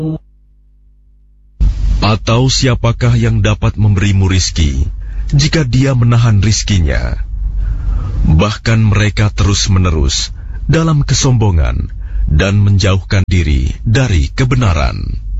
Atau siapakah yang dapat memberimu rizki jika dia menahan rizkinya? Bahkan mereka terus-menerus dalam kesombongan dan menjauhkan diri dari kebenaran.